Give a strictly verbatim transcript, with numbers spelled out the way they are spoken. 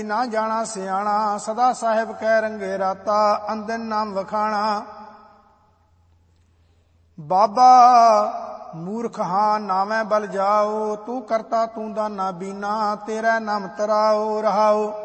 ਨਾ ਜਾਣਾ ਸਿਆਣਾ, ਸਦਾ ਸਾਹਿਬ ਕਹਿ ਰੰਗੇ ਰਾਤਾ, ਅੰਦਨ ਨਾਮ ਵਖਾਣਾ। ਬਾਬਾ ਮੂਰਖ ਹਾਂ ਨਾਵੇਂ ਬਲ ਜਾਓ, ਤੂੰ ਕਰਤਾ ਤੂੰ ਦਾਨਾ ਬੀਨਾ, ਤੇਰਾ ਨਾਮ ਤਰਾਓ ਰਹਾਓ।